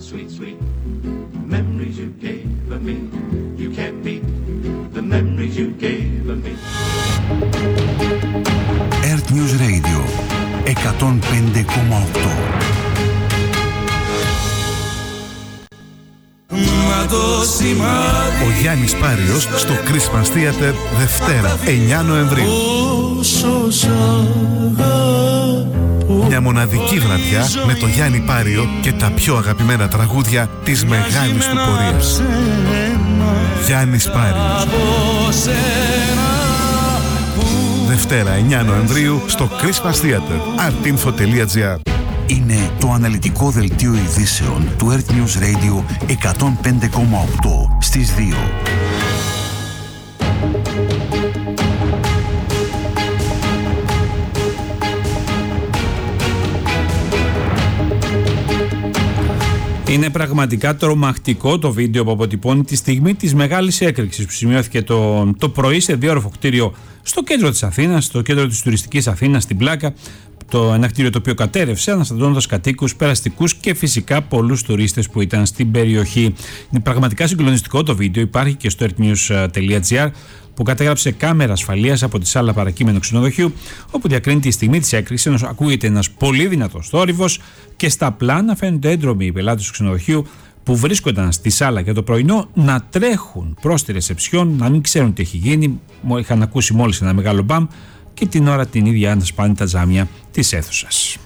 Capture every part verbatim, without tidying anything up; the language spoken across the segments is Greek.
sweet, sweet memories you gave me. You can't beat the memories you gave me. Earth News Radio εκατόν πέντε κόμμα οκτώ. Ο Γιάννης Πάριος στο Christmas Theater Δευτέρα εννιά Νοεμβρίου. Μια μοναδική βραδιά με το Γιάννη Πάριο και τα πιο αγαπημένα τραγούδια της μεγάλης του πορείας. Γιάννης Πάριος. Δευτέρα εννιά Νοεμβρίου στο Christmas Theater artinfo τελεία gr. Είναι το αναλυτικό δελτίο ειδήσεων του Earth News Radio εκατόν πέντε κόμμα οκτώ στις δύο. Είναι πραγματικά τρομακτικό το βίντεο που αποτυπώνει τη στιγμή της μεγάλης έκρηξης που σημειώθηκε το, το πρωί σε διόροφο κτίριο στο κέντρο της Αθήνας, στο κέντρο της τουριστικής Αθήνας, στην Πλάκα. Το ένα κτίριο το οποίο κατέρευσε, αναστατώνοντας κατοίκους, περαστικούς και φυσικά πολλούς τουρίστες που ήταν στην περιοχή. Είναι πραγματικά συγκλονιστικό το βίντεο, υπάρχει και στο earthnews τελεία gr, που κατέγραψε κάμερα ασφαλείας από τη σάλα παρακείμενου ξενοδοχείου, όπου διακρίνει τη στιγμή της έκρηξης, ενώ ακούγεται ένας πολύ δυνατός θόρυβος και στα πλάνα φαίνονται έντρομοι οι πελάτες του ξενοδοχείου που βρίσκονταν στη σάλα για το πρωινό να τρέχουν προς τη ρεσεψιόν, να μην ξέρουν τι έχει γίνει. Είχαν ακούσει μόλις ένα μεγάλο μπαμ και την ώρα την ίδια να σπάνε τα τζάμια της αίθουσας.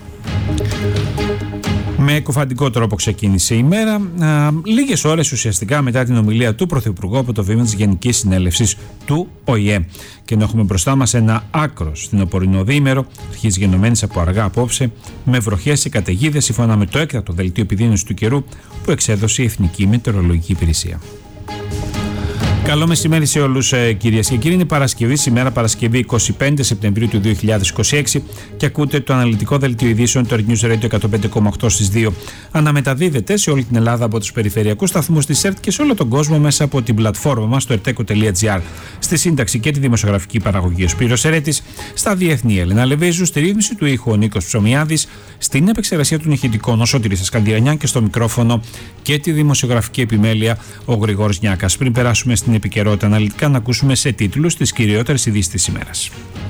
Με κουφαντικό τρόπο ξεκίνησε η μέρα, α, λίγες ώρες ουσιαστικά μετά την ομιλία του Πρωθυπουργού από το βήμα της Γενικής Συνέλευσης του Ο Η Ε. Και να έχουμε μπροστά μας ένα άκρο φθινοπορεινό διήμερο, αρχής γενομένης από αργά απόψε, με βροχές και καταιγίδες σύμφωνα με το έκτακτο δελτίο επιδείνωσης του καιρού που εξέδωσε η Εθνική Μετεωρολογική Υπηρεσία. Καλό μεσημέρι σε όλους, ε, κυρίες και κύριοι. Είναι Παρασκευή, σήμερα Παρασκευή εικοστή πέμπτη Σεπτεμβρίου του δύο χιλιάδες είκοσι έξι και ακούτε το αναλυτικό δελτίο ειδήσεων του Earth News Radio εκατόν πέντε κόμμα οκτώ στις δύο. Αναμεταδίδεται σε όλη την Ελλάδα από τους περιφερειακούς σταθμούς της ΕΡΤ και σε όλο τον κόσμο μέσα από την πλατφόρμα μας στο ερτέκο τελεία gr. Στη σύνταξη και τη δημοσιογραφική παραγωγή ο Σπύρος Ερέτης, στα διεθνή Έλενα Λεβίζου, στη ρύθμιση του ήχου ο Νίκος Ψωμιάδης, στην επεξεργασία των ηχητικών ο Σωτήρης Ασκανδιανιά και στο μικρόφωνο και τη δημοσιογραφική επιμέλεια ο Γρηγόρης Νιάκας. Πριν περάσουμε στην επικαιρότητα αναλυτικά, να ακούσουμε σε τίτλους τις κυριότερες ειδήσεις της ημέρας.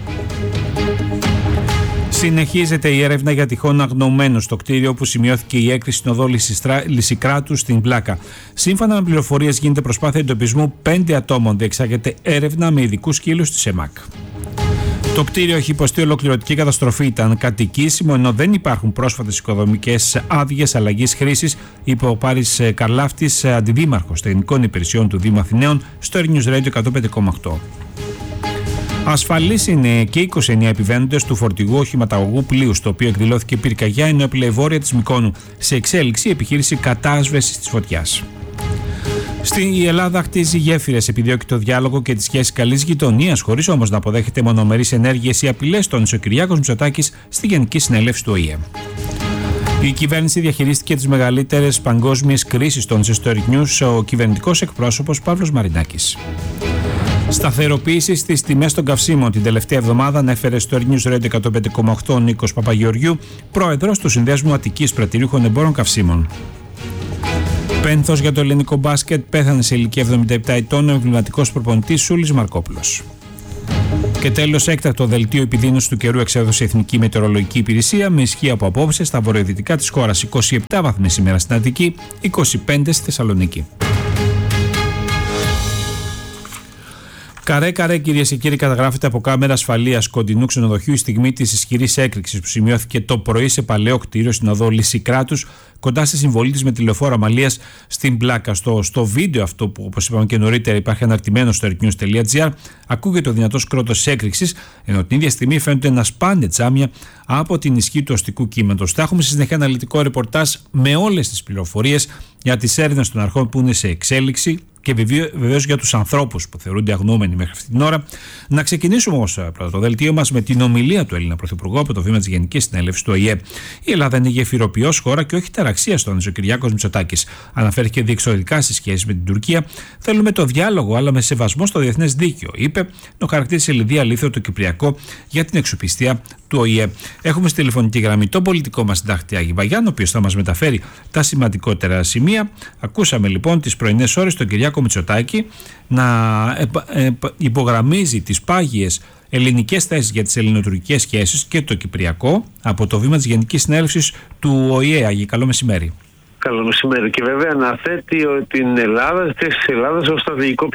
Συνεχίζεται η έρευνα για τυχόν αγνοωμένους στο κτίριο όπου σημειώθηκε η έκρηξη στην οδό Λυσικράτου στην Πλάκα. Σύμφωνα με πληροφορίες, γίνεται προσπάθεια εντοπισμού πέντε ατόμων. Διεξάγεται έρευνα με ειδικούς σκύλους της ΕΜΑΚ. Το κτίριο έχει υποστεί ολοκληρωτική καταστροφή. Ήταν κατοικήσιμο, ενώ δεν υπάρχουν πρόσφατες οικοδομικές άδειες αλλαγής χρήσης, είπε ο Πάρης Καρλάφτης, αντιδήμαρχος τεχνικών υπηρεσιών του Δήμου Αθηναίων, στο Earth News Radio εκατόν πέντε κόμμα οκτώ. Ασφαλείς είναι και είκοσι εννέα επιβαίνοντες του φορτηγού οχηματαγωγού πλοίου, στο οποίο εκδηλώθηκε πυρκαγιά, ενώ έπλεε βόρεια της Μυκόνου. Σε εξέλιξη επιχείρηση κατάσβεσης της φωτιάς. Στην Ελλάδα χτίζει γέφυρες, επιδιώκει το διάλογο και τη σχέση καλής γειτονίας, χωρίς όμως να αποδέχεται μονομερείς ενέργειες ή απειλές, τόνισε ο Κυριάκος Μητσοτάκης στη Γενική Συνέλευση του Ο Η Ε. Η κυβέρνηση διαχειρίστηκε τις μεγαλύτερες παγκόσμιες κρίσεις, τόνισε στο Earth News ο κυβερνητικός εκπρόσωπος Παύλος Μαρινάκης. Σταθεροποίηση στις τιμές των καυσίμων την τελευταία εβδομάδα, ανέφερε στο Earth News Radio εκατόν πέντε κόμμα οκτώ ο Νίκος Παπαγεωργιού, πρόεδρος του Συνδέσμου Αττικής Πρατηρίχων Εμπόρων Καυσίμων. Πένθος για το ελληνικό μπάσκετ, πέθανε σε ηλικία εβδομήντα επτά ετών ο εμβληματικός προπονητής Σούλης Μαρκόπουλος. Και τέλος, έκτακτο δελτίο επιδείνωσης του καιρού εξέδωσε η Εθνική Μετεωρολογική Υπηρεσία, με ισχύ από απόψε στα βορειοδυτικά της χώρας, είκοσι επτά βαθμοί σήμερα στην Αττική, είκοσι πέντε στη Θεσσαλονίκη. Καρέ καρέ, κυρίες και κύριοι, καταγράφεται από κάμερα ασφαλείας κοντινού ξενοδοχείου η στιγμή της ισχυρής έκρηξης που σημειώθηκε το πρωί σε παλαιό κτίριο στην οδό Λυσικράτους, κοντά στη συμβολή της με τηλεφόρο Αμαλίας στην Πλάκα. Στο, στο βίντεο αυτό, που όπως είπαμε και νωρίτερα υπάρχει αναρτημένο στο earthnews τελεία gr, ακούγεται ο δυνατός κρότος της έκρηξης, ενώ την ίδια στιγμή φαίνεται να σπάνε τζάμια από την ισχύ του αστικού κύματος. Θα έχουμε στη συνέχεια αναλυτικό ρεπορτάζ με όλες τις πληροφορίες για τις έρευνες των αρχών που είναι σε εξέλιξη και βεβαίως για τους ανθρώπους που θεωρούνται αγνοούμενοι μέχρι αυτή την ώρα. Να ξεκινήσουμε όμως πρώτα το δελτίο μας με την ομιλία του Έλληνα Πρωθυπουργού από το βήμα της Γενικής Συνέλευσης του Ο Η Ε. Η Ελλάδα είναι γεφυροποιός χώρα και όχι ταραξία, στον ο Κυριάκος Μητσοτάκης. Αναφέρθηκε διεξοδικά στις σχέσεις με την Τουρκία. Θέλουμε το διάλογο, αλλά με σεβασμό στο διεθνές δίκαιο, είπε, ενώ χαρακτήρισε λιδία αλήθεια το Κυπριακό για την εξοπιστία του Ο Η Ε. Έχουμε στη τηλεφωνική γραμμή τον πολιτικό μας συντάκτη Άγη Βαγιάννη, ο οποίος θα μας μεταφέρει τα σημαντικότερα σημεία. Ακούσαμε λοιπόν τις πρωινές ώρες τον Κυριάκο Μητσοτάκη να υπογραμμίζει τις πάγιες ελληνικές θέσεις για τις ελληνοτουρκικές σχέσεις και το κυπριακό από το βήμα της Γενικής Συνέλευσης του Ο Η Ε. Άγη, καλό μεσημέρι. Καλό μεσημέρι. Και βέβαια αναθέτει την Ελλάδα, τη θέση της Ελλάδας ως στρατηγικό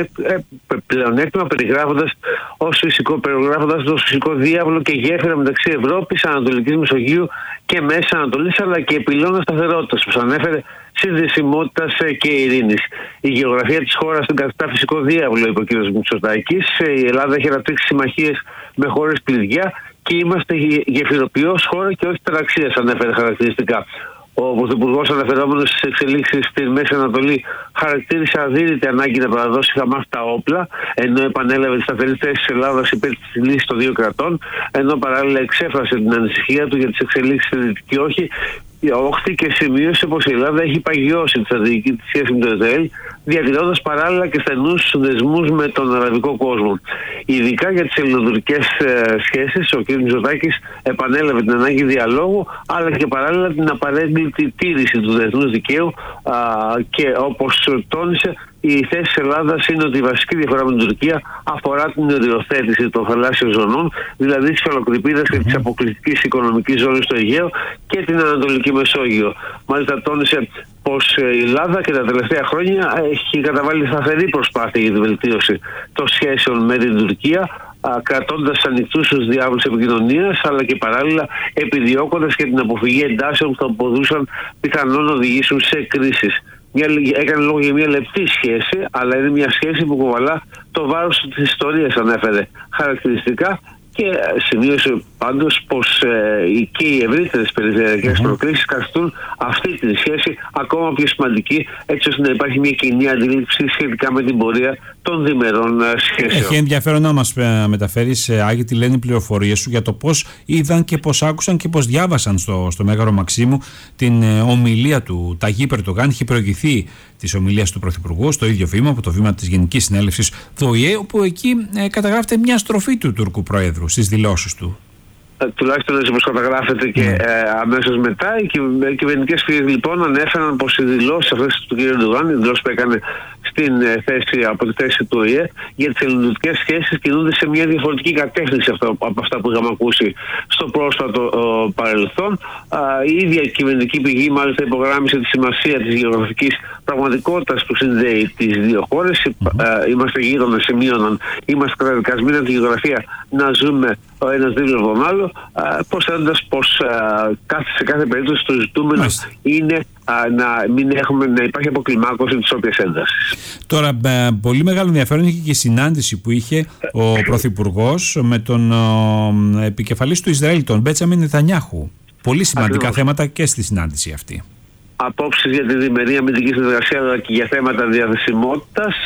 πλεονέκτημα, περιγράφοντας ως φυσικό, περιγράφοντας ως φυσικό διάβλο και γέφυρα μεταξύ Ευρώπης, Ανατολικής Μεσογείου και Μέσης Ανατολής, αλλά και πυλώνα σταθερότητας, που ανέφερε συνδεσιμότητας και ειρήνης. Η γεωγραφία της χώρας την καθιστά φυσικό διάβλο, είπε ο κ. Μητσοτάκης. Η Ελλάδα έχει αναπτύξει συμμαχίες με χώρες κλειδιά και είμαστε γεφυροποιός χώρα και όχι τεραξίας, ανέφερε χαρακτηριστικά. Ο Πρωθυπουργός, αναφερόμενος στις εξελίξεις στη Μέση Ανατολή, χαρακτήρισε αδύρυτη ανάγκη να παραδώσει η Χαμάς τα όπλα, ενώ επανέλαβε τη σταθερή θέση της Ελλάδας υπέρ της λύσης των δύο κρατών, ενώ παράλληλα εξέφρασε την ανησυχία του για τις εξελίξεις στη Δυτική Όχθη, όχθη και σημείωσε πως η Ελλάδα έχει παγιώσει τη στρατηγική της σχέση με το Ισραήλ, διατηρώντας παράλληλα και στενούς δεσμούς με τον αραβικό κόσμο. Ειδικά για τις ελληνοτουρκικές ε, σχέσεις, ο κ. Μητσοτάκης επανέλαβε την ανάγκη διαλόγου, αλλά και παράλληλα την απαραίτητη τήρηση του διεθνούς δικαίου α, και όπως τόνισε, η θέση της Ελλάδας είναι ότι η βασική διαφορά με την Τουρκία αφορά την οριοθέτηση των θαλάσσιων ζωνών, δηλαδή της Φαλοκρηπίδας και της αποκλειστικής οικονομικής ζώνης στο Αιγαίο και την Ανατολική Μεσόγειο. Μάλιστα τόνισε πως η Ελλάδα και τα τελευταία χρόνια έχει καταβάλει σταθερή προσπάθεια για τη βελτίωση των σχέσεων με την Τουρκία, κρατώντας ανοιχτούς τους διάβλους επικοινωνίας, αλλά και παράλληλα επιδιώκοντας και την αποφυγή εντάσεων που θα μπορούσαν πιθανόν να οδηγήσουν σε κρίσεις. Μια, έκανε λόγο για μια λεπτή σχέση, αλλά είναι μια σχέση που κουβαλά το βάρος της ιστορίας, ανέφερε χαρακτηριστικά, και σημείωσε πάντως πως ε, και οι ευρύτερες περιφερειακές mm-hmm. προκλήσεις καθιστούν αυτή τη σχέση ακόμα πιο σημαντική, έτσι ώστε να υπάρχει μια κοινή αντίληψη σχετικά με την πορεία των διμερών ε, σχέσεων. Έχει ενδιαφέρον να μας μεταφέρεις, Άγη, τι λένε οι πληροφορίες σου για το πώς είδαν και πώς άκουσαν και πώς διάβασαν στο, στο Μέγαρο Μαξίμου την ε, ομιλία του Ταγί Ερντογάν. Είχε προηγηθεί της ομιλίας του Πρωθυπουργού στο ίδιο βήμα, από το βήμα της Γενικής Συνέλευσης του Ο Η Ε, όπου εκεί ε, καταγράφεται μια στροφή του Τούρκου Προέδρου στις δηλώσεις του. Ε, τουλάχιστον έτσι όπως καταγράφεται και ε, αμέσως μετά. Οι, κυβε, οι κυβερνητικές φυγές λοιπόν ανέφεραν πως οι δηλώσεις αυτές του κ. Ερντογάν, οι δηλώσεις που έκανε στην ε, θέση, από τη θέση του Ο Η Ε για τις ελληνοτουρκικές σχέσεις, κινούνται σε μια διαφορετική κατεύθυνση αυτό, από αυτά που είχαμε ακούσει στο πρόσφατο ο, παρελθόν. Α, η ίδια κυβερνητική πηγή μάλιστα υπογράμμισε τη σημασία της γεωγραφικής πραγματικότητας που συνδέει τις δύο χώρες. Mm-hmm. Είμαστε γείτονες, σημείωναν, είμαστε καταδικασμένοι από τη γεωγραφία να ζούμε ο ένας δίπλα από τον άλλο, προσθέτοντας πως α, σε κάθε περίπτωση το ζητούμενο Μάλιστα. είναι α, να μην έχουμε, να υπάρχει αποκλιμάκωση της όποιας έντασης. Τώρα, πολύ μεγάλο ενδιαφέρον είχε και η συνάντηση που είχε ο Πρωθυπουργός με τον ο, επικεφαλής του Ισραήλ, τον Μπέντσαμιν Νετανιάχου. Πολύ σημαντικά Ακριβώς. θέματα και στη συνάντηση αυτή. Απόψεις για τη διμερή αμυντική συνεργασία, αλλά και για θέματα διαθεσιμότητας,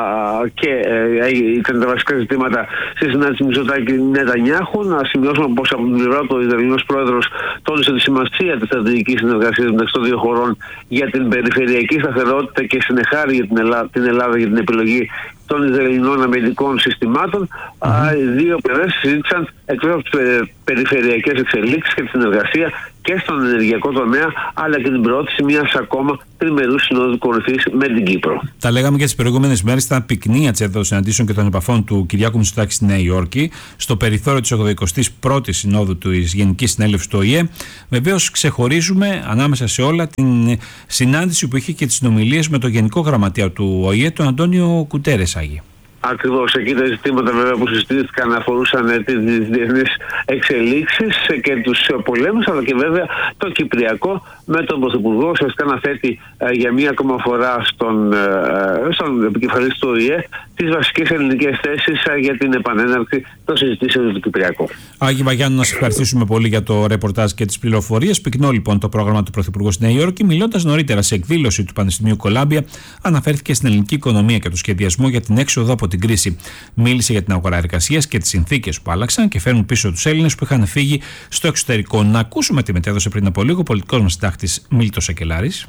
και ε, ήταν τα βασικά ζητήματα στη συνάντηση Μητσοτάκη Νετανιάχου. Να σημειώσουμε πως από την πλευρά του ο Ισραηλινός πρόεδρος τόνισε τη σημασία της στρατηγικής συνεργασίας μεταξύ των δύο χωρών για την περιφερειακή σταθερότητα και συνεχάρη για την Ελλάδα, την Ελλάδα για την επιλογή των Ισραηλινών αμυντικών συστημάτων. Mm-hmm. Οι δύο πλευρές συζήτησαν εκτός από τις περιφερειακές εξελίξεις και τη συνεργασία και στον ενεργειακό τομέα, αλλά και την προώθηση μιας ακόμα τριμερούς συνόδου κορυφής με την Κύπρο. Τα λέγαμε και τις προηγούμενες μέρες, ήταν πυκνή των συναντήσεων και των επαφών του Κυριάκου Μητσοτάκη στη Νέα Υόρκη, στο περιθώριο της ογδοηκοστής πρώτης Συνόδου της Γενικής Συνέλευσης του Ο Η Ε. Βεβαίως, ξεχωρίζουμε ανάμεσα σε όλα την συνάντηση που είχε και τις συνομιλίες με τον Γενικό Γραμματέα του Ο Η Ε, τον Αντώνιο Κουτέρες, Άγη. Ακριβώς, εκεί τα ζητήματα βέβαια που συζητήθηκαν αφορούσαν τις διεθνείς εξελίξεις και τους πολέμους, αλλά και βέβαια το Κυπριακό, με τον Πρωθυπουργό ουσιαστικά να θέτει ε, για μία ακόμα φορά στον, ε, στον επικεφαλής του Ο Η Ε τις βασικές ελληνικές θέσεις ε, για την επανέναρξη των συζητήσεων για το Κυπριακό. Άγη Βαγιάννη, να σας ευχαριστήσουμε πολύ για το ρεπορτάζ και τις πληροφορίες. Πυκνό λοιπόν το πρόγραμμα του Πρωθυπουργού στη Νέα Υόρκη. Μιλώντας νωρίτερα σε εκδήλωση του Πανεπιστημίου Κολάμπια, αναφέρθηκε στην ελληνική οικονομία και το σχεδιασμό για την έξοδο από την κρίση. Μίλησε για την αγορά εργασίας και τις συνθήκες που άλλαξαν και φέρνουν πίσω τους Έλληνες που είχαν φύγει στο εξωτερικό. Να ακούσουμε τι μετέδωσε πριν από λίγο ο πολιτικός μας συντάκτης Μίλτος Σακελάρης.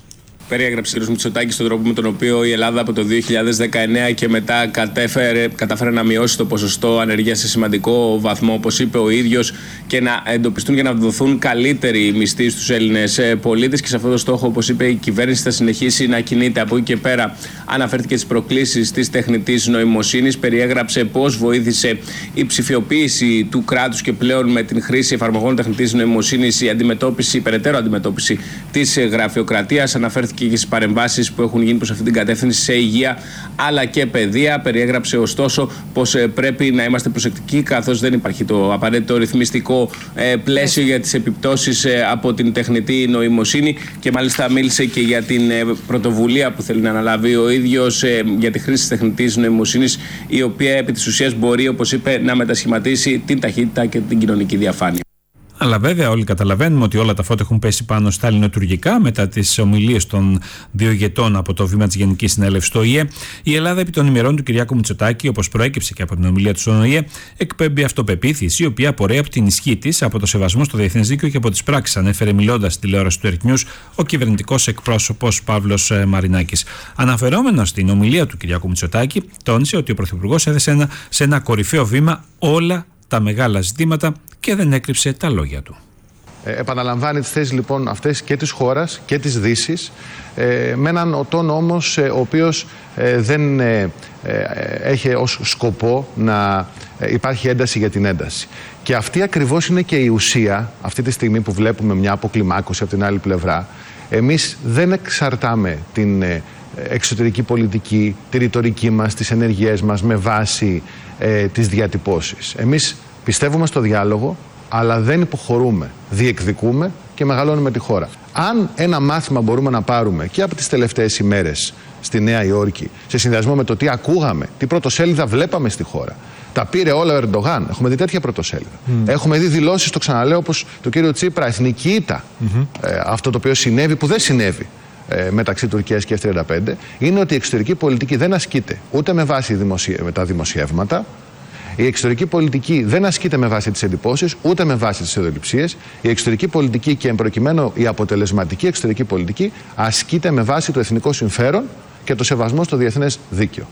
Περιέγραψε ο κ. Μητσοτάκης τον τρόπο με τον οποίο η Ελλάδα από το δύο χιλιάδες δεκαεννέα και μετά κατέφερε, κατάφερε να μειώσει το ποσοστό ανεργίας σε σημαντικό βαθμό, όπως είπε ο ίδιος, και να εντοπιστούν και να δοθούν καλύτεροι μισθοί στους Έλληνες πολίτες. Και σε αυτό το στόχο, όπως είπε, η κυβέρνηση θα συνεχίσει να κινείται. Από εκεί και πέρα, αναφέρθηκε στις προκλήσεις της τεχνητής νοημοσύνης, περιέγραψε πώς βοήθησε η ψηφιοποίηση του κράτους και πλέον με την χρήση εφαρμογών τεχνητής νοημοσύνης η αντιμετώπιση, η περαιτέρω αντιμετώπιση της γραφειοκρατίας. Αναφέρθηκε και στις παρεμβάσεις που έχουν γίνει προς αυτή την κατεύθυνση σε υγεία αλλά και παιδεία. Περιέγραψε ωστόσο πως πρέπει να είμαστε προσεκτικοί, καθώς δεν υπάρχει το απαραίτητο ρυθμιστικό πλαίσιο για τις επιπτώσεις από την τεχνητή νοημοσύνη, και μάλιστα μίλησε και για την πρωτοβουλία που θέλει να αναλάβει ο ίδιος για τη χρήση της τεχνητής νοημοσύνης, η οποία επί της ουσίας μπορεί, όπως είπε, να μετασχηματίσει την ταχύτητα και την κοινωνική διαφάνεια. Αλλά βέβαια όλοι καταλαβαίνουμε ότι όλα τα φώτα έχουν πέσει πάνω στα ελληνοτουρκικά μετά τις ομιλίες των δύο ηγετών από το βήμα της Γενικής Συνέλευσης στο Ο Η Ε. Η Ελλάδα, επί των ημερών του Κυριάκου Μητσοτάκη, όπως προέκυψε και από την ομιλία του στον Ο Η Ε, εκπέμπει αυτοπεποίθηση, η οποία απορρέει από την ισχύ της, από το σεβασμό στο διεθνές δίκαιο και από τις πράξεις, ανέφερε μιλώντας στη τηλεόραση του Earth News ο κυβερνητικός εκπρόσωπος Παύλος Μαρινάκης. Αναφερόμενος στην ομιλία του Κυριάκου Μητσοτάκη, τόνισε ότι ο Πρωθυπουργός έθεσε ένα, σε ένα κορυφαίο βήμα όλα τα μεγάλα ζητήματα και δεν έκρυψε τα λόγια του. Ε, επαναλαμβάνει τις θέσεις λοιπόν αυτές και της χώρας και της Δύσης, ε, με έναν τόνο όμως ε, ο οποίος ε, δεν ε, ε, έχει ως σκοπό να ε, υπάρχει ένταση για την ένταση. Και αυτή ακριβώς είναι και η ουσία, αυτή τη στιγμή που βλέπουμε μια αποκλιμάκωση από την άλλη πλευρά. Εμείς δεν εξαρτάμε την ε, εξωτερική πολιτική, τη ρητορική μας, τις ενεργειές μας με βάση ε, τις διατυπώσεις. Εμείς πιστεύουμε στο διάλογο, αλλά δεν υποχωρούμε. Διεκδικούμε και μεγαλώνουμε τη χώρα. Αν ένα μάθημα μπορούμε να πάρουμε και από τις τελευταίες ημέρες στη Νέα Υόρκη, σε συνδυασμό με το τι ακούγαμε, τι πρωτοσέλιδα βλέπαμε στη χώρα, τα πήρε όλα ο Ερντογάν. Έχουμε δει τέτοια πρωτοσέλιδα. Mm. Έχουμε δει δηλώσεις, το ξαναλέω, όπως του κύριου Τσίπρα, εθνική ήττα. Mm-hmm. Ε, αυτό το οποίο συνέβη, που δεν συνέβη ε, μεταξύ Τουρκίας και εφ τριάντα πέντε, είναι ότι η εξωτερική πολιτική δεν ασκείται ούτε με βάση δημοσιε... με τα δημοσιεύματα. Η εξωτερική πολιτική δεν ασκείται με βάση τις εντυπώσεις, ούτε με βάση τις ιδεολειψίες. Η εξωτερική πολιτική, και εμπροκειμένου η αποτελεσματική εξωτερική πολιτική, ασκείται με βάση το εθνικό συμφέρον και το σεβασμό στο διεθνές δίκαιο.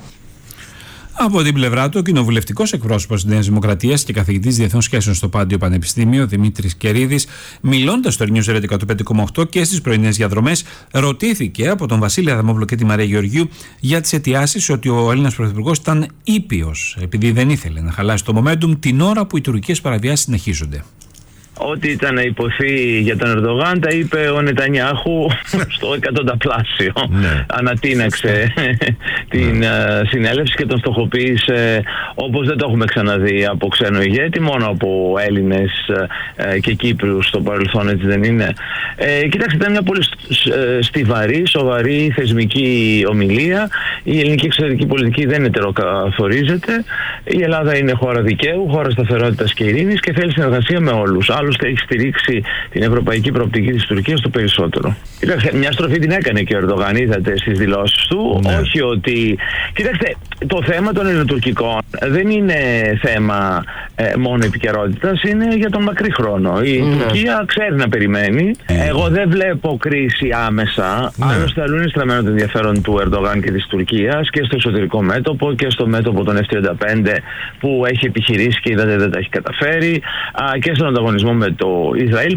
Από την πλευρά του, ο κοινοβουλευτικός εκπρόσωπος της Νέας Δημοκρατίας και καθηγητής διεθνών σχέσεων στο Πάντιο Πανεπιστήμιο, Δημήτρης Κερίδης, μιλώντας στο News Radio εκατόν πέντε κόμμα οκτώ και στις πρωινές διαδρομές, ρωτήθηκε από τον Βασίλη Αδαμόπουλο και τη Μαρία Γεωργίου για τις αιτιάσεις ότι ο Έλληνας Πρωθυπουργός ήταν ήπιος, επειδή δεν ήθελε να χαλάσει το momentum την ώρα που οι τουρκικές παραβιάσεις συνεχίζονται. Ό,τι ήταν να υποθεί για τον Ερντογάν τα είπε ο Νετανιάχου στο εκατονταπλάσιο. Ναι. Ανατείναξε την ναι. συνέλευση και τον στοχοποίησε όπως δεν το έχουμε ξαναδεί από ξένο ηγέτη, μόνο από Έλληνες και Κύπριους στο παρελθόν, έτσι δεν είναι? Ε, κοιτάξτε, ήταν μια πολύ στιβαρή, σοβαρή θεσμική ομιλία. Η ελληνική εξωτερική πολιτική δεν ετεροκαθορίζεται. Η Ελλάδα είναι χώρα δικαίου, χώρα σταθερότητας και ειρήνης και θέλει συνεργασία με όλους. Άλλωστε έχει στηρίξει την ευρωπαϊκή προοπτική της Τουρκίας το περισσότερο. Κοιτάξτε, μια στροφή την έκανε και ο Ερντογάν, είδατε στις δηλώσεις του. Ναι. Όχι ότι... Κοιτάξτε, το θέμα των ελληνοτουρκικών δεν είναι θέμα ε, μόνο επικαιρότητας, είναι για τον μακρύ χρόνο. Η ναι. Τουρκία ξέρει να περιμένει. Ναι. Εγώ δεν βλέπω κρίση άμεσα. Ναι. Άλλωστε, αλλού είναι στραμμένο το ενδιαφέρον του Ερντογάν και της Τουρκίας και στο εσωτερικό μέτωπο και στο μέτωπο των εφ τριάντα πέντε που έχει επιχειρήσει και είδατε δεν τα έχει καταφέρει, α, και στον ανταγωνισμό με το Ισραήλ.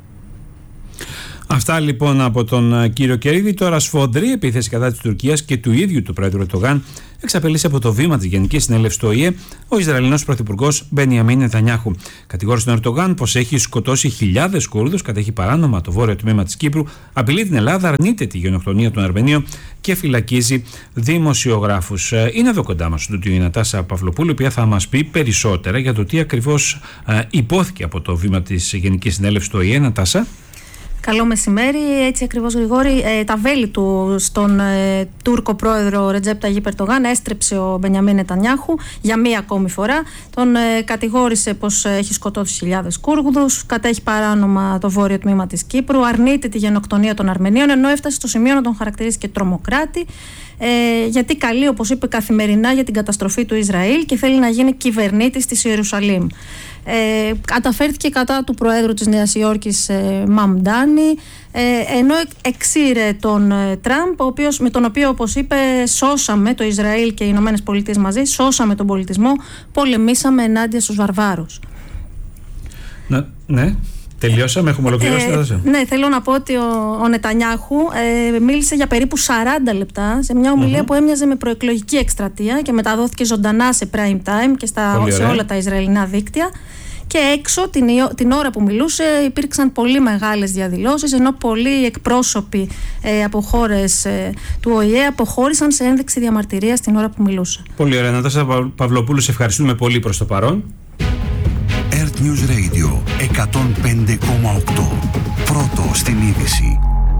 Αυτά λοιπόν από τον κύριο Κερίδη. Τώρα, σφοδρή επίθεση κατά της Τουρκίας και του ίδιου του πρόεδρου Ερντογάν εξαπελύσει από το βήμα της Γενικής Συνέλευσης του Ο Η Ε ο Ισραηλινός πρωθυπουργός Μπενιαμίν Νετανιάχου. Κατηγόρησε τον Ερντογάν πως έχει σκοτώσει χιλιάδες Κούρδους, κατέχει παράνομα το βόρειο τμήμα της Κύπρου, απειλεί την Ελλάδα, αρνείται τη γενοκτονία των Αρμενίων και φυλακίζει δημοσιογράφους. Είναι εδώ κοντά μας στο η Νατάσα Παυλοπούλου, η οποία θα μας πει περισσότερα για το τι ακριβώς ε, υπόθηκε από το βήμα της Γενικής Συνέλευσης του Ο Η Ε. Νατάσα. Καλό μεσημέρι. Έτσι ακριβώς, Γρηγόρη, ε, τα βέλη του στον ε, Τούρκο πρόεδρο Ρετζέπ Ταγίπ Ερντογάν έστρεψε ο Μπενιαμίν Νετανιάχου για μία ακόμη φορά. Τον ε, κατηγόρησε πως έχει σκοτώσει χιλιάδες Κούρδους, κατέχει παράνομα το βόρειο τμήμα της Κύπρου, αρνείται τη γενοκτονία των Αρμενίων, ενώ έφτασε στο σημείο να τον χαρακτηρίσει και τρομοκράτη, ε, γιατί καλεί, όπως είπε, καθημερινά για την καταστροφή του Ισραήλ και θέλει να γίνει κυβερνήτης της Ιερουσαλήμ. ε, καταφέρθηκε κατά του Προέδρου της Νέας Υόρκης ε, Μαμντάνη, ε, ενώ εξήρε τον ε, Τραμπ, ο οποίος, με τον οποίο, όπως είπε, σώσαμε το Ισραήλ και οι Ηνωμένες Πολιτείες μαζί, σώσαμε τον πολιτισμό, πολεμήσαμε ενάντια στους βαρβάρους. Να, ναι. Τελειώσαμε, έχουμε ολοκληρώσει. Ε, ναι, θέλω να πω ότι ο, ο Νετανιάχου ε, μίλησε για περίπου σαράντα λεπτά σε μια ομιλία mm-hmm. που έμοιαζε με προεκλογική εκστρατεία και μεταδόθηκε ζωντανά σε prime time και στα, σε όλα τα Ισραηλινά δίκτυα. Και έξω την, την ώρα που μιλούσε υπήρξαν πολύ μεγάλες διαδηλώσεις, ενώ πολλοί εκπρόσωποι ε, από χώρες ε, του Ο Η Ε αποχώρησαν σε ένδειξη διαμαρτυρίας την ώρα που μιλούσε. Πολύ ωραία. Νατάσα Παυλοπούλου, σε ευχαριστούμε πολύ προς το παρόν. Earth News Radio εκατόν πέντε κόμμα οκτώ. Πρώτο στην είδηση.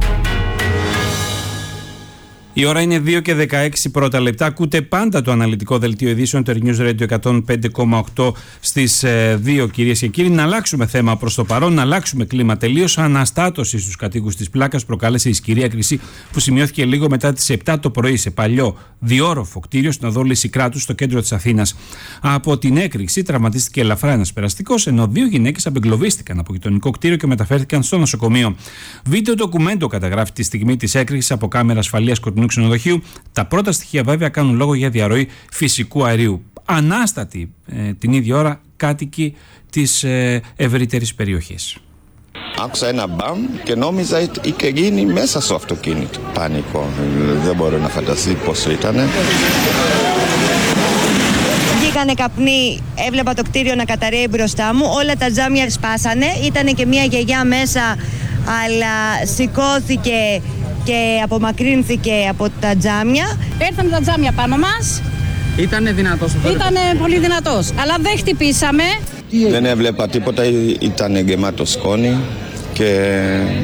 Η ώρα είναι δύο και δεκαέξι πρώτα λεπτά. Ακούτε πάντα το αναλυτικό δελτίο ειδήσεων του Earth News Radio εκατόν πέντε κόμμα οκτώ στις δύο, κυρίες και κύριοι. Να αλλάξουμε θέμα προς το παρόν, να αλλάξουμε κλίμα τελείως. Αναστάτωση στους κατοίκους της Πλάκας προκάλεσε ισχυρή έκρηξη που σημειώθηκε λίγο μετά τις επτά το πρωί σε παλιό διόροφο κτίριο στην οδό Λυσικράτου στο κέντρο της Αθήνας. Από την έκρηξη τραυματίστηκε ελαφρά ένας περαστικός, ενώ δύο γυναίκες απεγκλωβίστηκαν από γειτονικό κτίριο και μεταφέρθηκαν στο νοσοκομείο. Βίντεο ντοκουμέντο καταγράφει τη στιγμή της έκρηξης από κάμερα ασφαλείας κοντινού ξενοδοχείου. Τα πρώτα στοιχεία βέβαια κάνουν λόγο για διαρροή φυσικού αερίου. Ανάστατοι ε, την ίδια ώρα κάτοικοι της ε, ευρύτερης περιοχής. Άκουσα ένα μπαμ και νόμιζα είχε γίνει μέσα στο αυτοκίνητο. Πανικό. Δεν μπορώ να φανταστεί πόσο ήτανε. Βγήκανε καπνοί, έβλεπα το κτίριο να καταρρέει μπροστά μου. Όλα τα τζάμια σπάσανε. Ήτανε και μια γιαγιά μέσα, αλλά σηκώθηκε και απομακρύνθηκε από τα τζάμια. Έρθανε τα τζάμια πάνω μας. Ήτανε δυνατός. Ήτανε πολύ δυνατός, αλλά δεν χτυπήσαμε. Δεν έβλεπα τίποτα, ήταν γεμάτο σκόνη και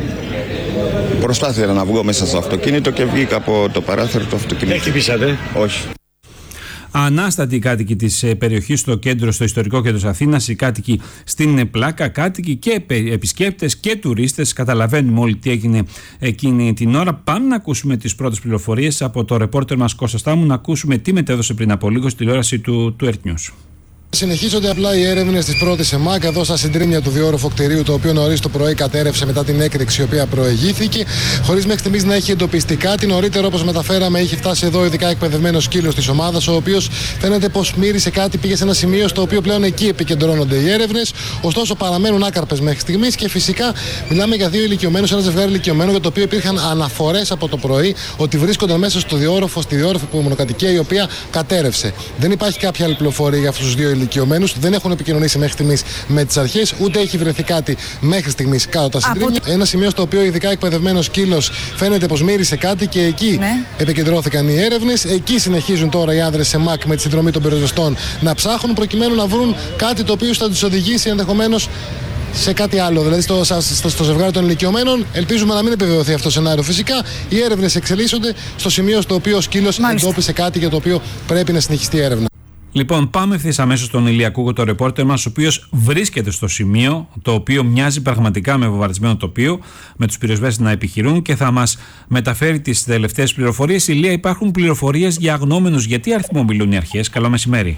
προσπάθησα να βγω μέσα στο αυτοκίνητο και βγήκα από το παράθυρο του αυτοκίνητου. Δεν χτυπήσατε? Όχι. Ανάστατοι οι κάτοικοι της περιοχής στο κέντρο, στο ιστορικό κέντρο της Αθήνας, οι κάτοικοι στην Πλάκα, κάτοικοι και επισκέπτες και τουρίστες. Καταλαβαίνουμε όλοι τι έγινε εκείνη την ώρα. Πάμε να ακούσουμε τις πρώτες πληροφορίες από το ρεπόρτερ μας Κώστα Στάμου, να ακούσουμε τι μετέδωσε πριν από λίγο στη τηλεόραση του, του Earth News. Συνεχίζονται απλά οι έρευνες της πρώτης ΕΜΑΚ εδώ στα συντρίμμια του διόροφου κτηρίου, το οποίο νωρίς το πρωί κατέρευσε μετά την έκρηξη η οποία προηγήθηκε, χωρίς μέχρι στιγμής να έχει εντοπιστεί κάτι. Νωρίτερα, όπως μεταφέραμε, είχε φτάσει εδώ ειδικά εκπαιδευμένος σκύλος της ομάδας, ο οποίος φαίνεται πως μύρισε κάτι, πήγε σε ένα σημείο στο οποίο πλέον εκεί επικεντρώνονται οι έρευνες. Ωστόσο, παραμένουν άκαρπες μέχρι στιγμής και φυσικά μιλάμε για δύο ηλικιωμένους, ένα ζευγάρι ηλικιωμένων, για το οποίο υπήρχαν αναφορές από το πρωί ότι βρίσκονταν μέσα στο διόροφο, στη διόροφη μονοκατοικία η οποία κατέρευσε. Δεν υπάρχει κάποια άλλη πληροφορία για αυτούς τους δύο ηλικιωμένους, δεν έχουν επικοινωνήσει μέχρι στιγμής με τις αρχές, ούτε έχει βρεθεί κάτι μέχρι στιγμής κάτω τα συντρίμμια. Από... Ένα σημείο στο οποίο ειδικά εκπαιδευμένος σκύλος φαίνεται πως μύρισε κάτι και εκεί ναι. επικεντρώθηκαν οι έρευνες. Εκεί συνεχίζουν τώρα οι άνδρες ΕΜΑΚ με τη συνδρομή των πυροσβεστών να ψάχνουν προκειμένου να βρουν κάτι το οποίο θα τους οδηγήσει ενδεχομένως σε κάτι άλλο, δηλαδή στο, στο, στο ζευγάρι των ηλικιωμένων. Ελπίζουμε να μην επιβεβαιωθεί αυτό το σενάριο. Φυσικά, οι έρευνες εξελίσσονται στο σημείο στο οποίο ο σκύλος εντόπισε κάτι για το οποίο πρέπει να συνεχιστεί η έρευνα. Λοιπόν, πάμε ευθύς αμέσως στον Ηλιακούγο, το ρεπόρτερ μας, ο οποίος βρίσκεται στο σημείο, το οποίο μοιάζει πραγματικά με βομβαρδισμένο τοπίο, με τους πυροσβέστες να επιχειρούν και θα μας μεταφέρει τις τελευταίες πληροφορίες. Ηλία, υπάρχουν πληροφορίες για αγνώμενους. Γιατί αριθμό μιλούν οι αρχές? Καλό μεσημέρι.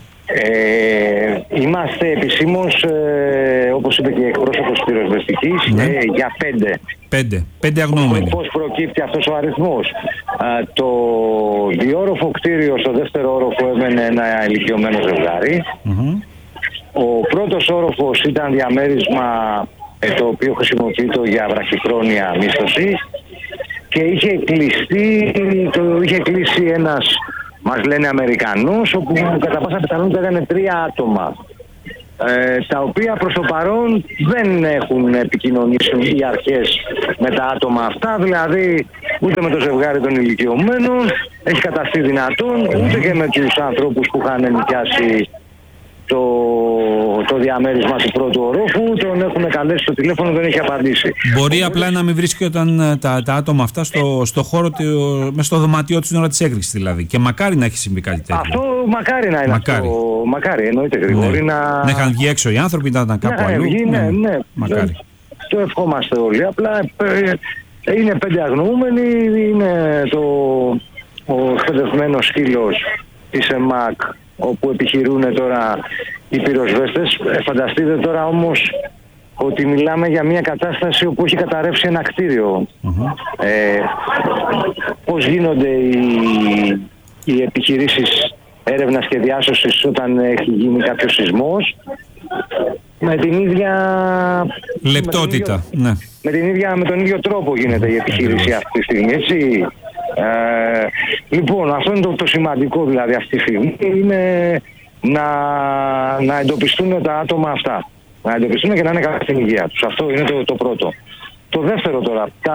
Ε, είμαστε επισήμως, ε, όπως είπε και εκπρόσωπος της πυροσβεστικής, ναι. ε, για πέντε. Πέντε. Πέντε αγνώμενοι. Πώς προκύπτει αυτός ο αριθμός? Α, το διόροφο κτίριο στο δεύτερο όροφο έμενε ένα ηλικιωμένο ζευγάρι. Mm-hmm. Ο πρώτος όροφος ήταν διαμέρισμα ε, το οποίο χρησιμοποιείται για βραχυχρόνια μίσθωση και είχε κλειστεί, το είχε κλείσει ένας, μας λένε, Αμερικανός, όπου κατά πάσα πιθανότητα ήταν τρία άτομα, ε, τα οποία προς το παρόν δεν έχουν επικοινωνήσει οι αρχές με τα άτομα αυτά, δηλαδή ούτε με το ζευγάρι των ηλικιωμένων έχει καταστεί δυνατόν, ούτε και με τους ανθρώπους που είχαν νοικιάσει το, το διαμέρισμα του πρώτου ορόφου. Τον έχουμε καλέσει στο τηλέφωνο, δεν έχει απαντήσει. Μπορεί Οπότε... απλά να μην βρίσκονταν τα, τα άτομα αυτά στο, στο χώρο, μες στο δωμάτιό του την ώρα της έκρηξης δηλαδή. Και μακάρι να έχει συμβεί κάτι τέτοιο. Αυτό μακάρι να είναι. Μακάρι, αυτό, μακάρι εννοείται γρήγορη. Ναι. Να... να είχαν βγει έξω οι άνθρωποι, να ήταν κάπου αλλού. Βγει, ναι, ναι, ναι. Μακάρι. Το ευχόμαστε όλοι. Απλά είναι πέντε αγνοούμενοι, είναι το, ο εκπαιδευμένος σκύλος της ΕΜΑΚ, όπου επιχειρούν τώρα οι πυροσβέστες. Ε, φανταστείτε τώρα όμως ότι μιλάμε για μια κατάσταση όπου έχει καταρρεύσει ένα κτίριο. Mm-hmm. Ε, πώς γίνονται οι, οι επιχειρήσεις έρευνας και διάσωσης όταν έχει γίνει κάποιος σεισμός? Με την ίδια λεπτότητα, με τον ίδιο, ναι. με, την ίδια, με τον ίδιο τρόπο γίνεται η επιχείρηση αυτή τη στιγμή, έτσι. Ε, λοιπόν, αυτό είναι το, το σημαντικό δηλαδή αυτή τη στιγμή, είναι να, να εντοπιστούν τα άτομα αυτά. Να εντοπιστούν και να είναι καλά στην υγεία τους. Αυτό είναι το, το πρώτο. Το δεύτερο τώρα, τα...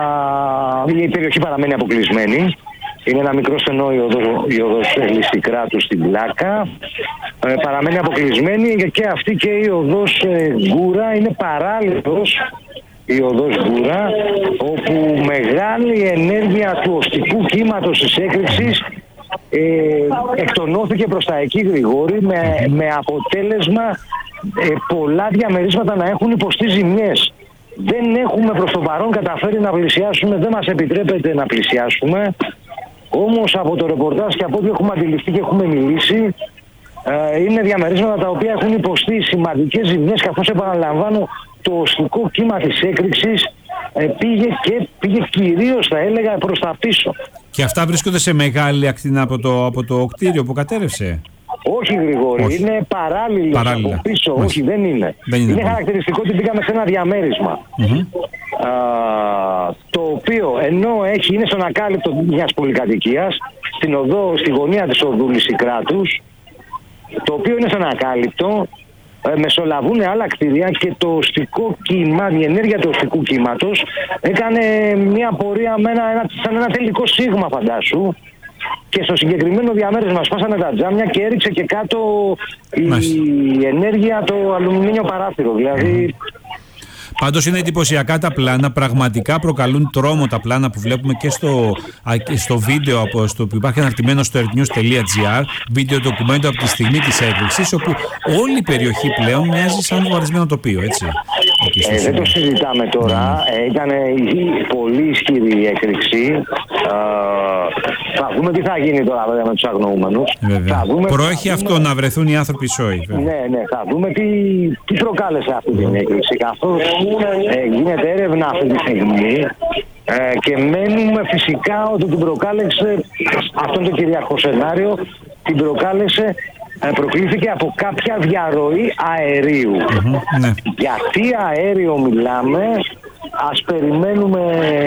η περιοχή παραμένει αποκλεισμένη. Είναι ένα μικρό στενό η οδός, η οδός Λυσικράτου στην Πλάκα. Ε, παραμένει αποκλεισμένη και, και αυτή και η οδός ε, Γκούρα είναι παράλληλος, η οδός Γκούρα, όπου μεγάλη ενέργεια του οστικού κύματος της έκρηξης ε, εκτονώθηκε προς τα εκεί, Γρηγόρη, με, με αποτέλεσμα ε, πολλά διαμερίσματα να έχουν υποστεί ζημιές. Δεν έχουμε προς το παρόν καταφέρει να πλησιάσουμε, δεν μας επιτρέπεται να πλησιάσουμε. Όμως από το ρεπορτάζ και από ό,τι έχουμε αντιληφθεί και έχουμε μιλήσει, ε, είναι διαμερίσματα τα οποία έχουν υποστεί σημαντικές ζημιές, καθώς επαναλαμβάνω το οστικό κύμα της έκρηξης ε, πήγε και πήγε κυρίως, θα έλεγα, προς τα πίσω. Και αυτά βρίσκονται σε μεγάλη ακτινά από το, από το κτίριο που κατέρευσε? Όχι, Γρηγόρη, όχι. Είναι παράλληλο από πίσω. Μάλιστα. Όχι, δεν είναι. Δεν είναι, είναι χαρακτηριστικό ότι πήγαμε σε ένα διαμέρισμα. Mm-hmm. Α, το οποίο ενώ έχει, είναι στον ακάλυπτο μιας πολυκατοικίας, στην οδό, στη γωνία της οδού Λυσικράτους, το οποίο είναι στον ακάλυπτο, ε, μεσολαβούν άλλα κτίρια και το οστικό κύμα, η ενέργεια του οστικού κύματος έκανε μια πορεία με ένα, ένα, σαν ένα τελικό σίγμα, φαντάσου. Και στο συγκεκριμένο διαμέρισμα σπάσανε τα τζάμια και έριξε και κάτω η ενέργεια το αλουμινίο παράθυρο. Δηλαδή... Πάντως είναι εντυπωσιακά τα πλάνα, πραγματικά προκαλούν τρόμο τα πλάνα που βλέπουμε και στο, στο βίντεο από, στο, που υπάρχει αναρτημένο στο earthnews τελεία gr, βίντεο ντοκουμέντο από τη στιγμή της έκρηξης, όπου όλη η περιοχή πλέον μοιάζει σαν βουαρισμένο τοπίο, έτσι. Ε, δεν το συζητάμε τώρα, mm. ε, ήταν πολύ ισχυρή η έκρηξη. Ε, θα δούμε τι θα γίνει τώρα βέβαια με τους αγνοούμενους. Προέχει αυτό δούμε... να βρεθούν οι άνθρωποι σόοι. Ναι, ναι, θα δούμε τι, τι προκάλεσε αυτή την έκρηξη. Καθώς ε, γίνεται έρευνα αυτή τη στιγμή ε, και μένουμε φυσικά ότι την προκάλεσε, αυτό είναι το κυριαρχό σενάριο, την προκάλεσε, ε, προκλήθηκε από κάποια διαρροή αερίου. Mm-hmm, ναι. Γιατί αέριο μιλάμε, ας περιμένουμε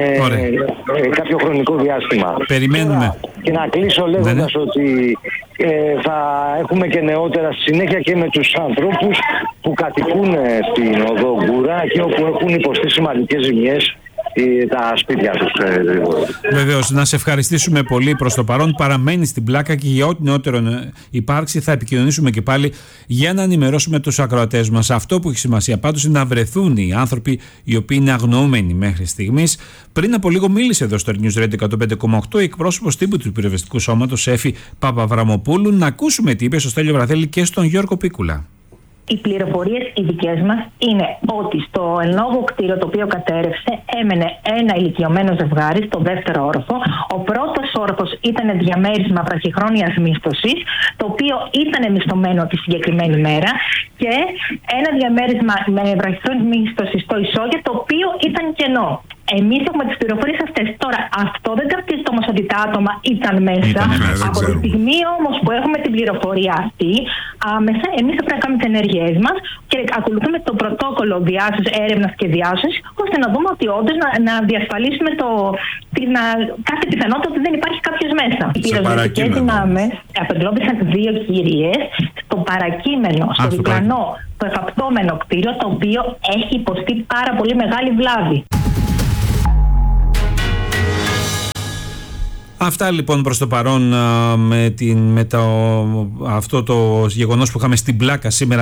ε, κάποιο χρονικό διάστημα. Περιμένουμε. Τώρα, και να κλείσω λέγοντας ναι. ότι ε, θα έχουμε και νεότερα στη συνέχεια και με τους ανθρώπους που κατοικούν στην οδό Γκούρα και όπου έχουν υποστεί σημαντικές ζημιές τα σπίτια τους. Βεβαίως, να σε ευχαριστήσουμε πολύ προς το παρόν. Παραμένει στην Πλάκα και για ό,τι νεότερο υπάρξει θα επικοινωνήσουμε και πάλι για να ενημερώσουμε τους ακροατές μας. Αυτό που έχει σημασία πάντως είναι να βρεθούν οι άνθρωποι οι οποίοι είναι αγνοούμενοι μέχρι στιγμής. Πριν από λίγο μίλησε εδώ στο News Radio εκατόν πέντε κόμμα οκτώ εκπρόσωπος τύπου του Πυροσβεστικού Σώματος Εφη Παπαβραμοπούλου. Να ακούσουμε τι είπε στο Στέλιο Βραδέλη και στον Γιώργο Πίκουλα. Οι πληροφορίες οι δικές μας είναι ότι στο εν λόγω κτίριο το οποίο κατέρευσε έμενε ένα ηλικιωμένο ζευγάρι στο δεύτερο όροφο. Ο πρώτος όροφος ήταν διαμέρισμα βραχυχρόνιας μίσθωσης, το οποίο ήταν μισθωμένο τη συγκεκριμένη μέρα, και ένα διαμέρισμα με βραχυχρόνια μίσθωση στο ισόγειο, το οποίο ήταν κενό. Εμείς έχουμε τις πληροφορίες αυτές. Τώρα, αυτό δεν ταυτίζεται όμως ότι τα άτομα ήταν μέσα. Ήταν, ναι, από τη στιγμή όμως που έχουμε την πληροφορία αυτή, άμεσα εμείς θα πρέπει να κάνουμε τις ενέργειές μας και ακολουθούμε το πρωτόκολλο διάσωσης, έρευνας και διάσωσης, ώστε να δούμε ότι όντως να, να διασφαλίσουμε το, την, να, κάθε πιθανότητα ότι δεν υπάρχει κάποιος μέσα. Οι πυροσβεστικές δυνάμεις απεγκλώβησαν δύο κυρίες στο παρακείμενο, στο Α, διπλανό, το εφαπτώμενο κτίριο, το οποίο έχει υποστεί πάρα πολύ μεγάλη βλάβη. Αυτά λοιπόν προς το παρόν με, την, με το, αυτό το γεγονός που είχαμε στην Πλάκα σήμερα.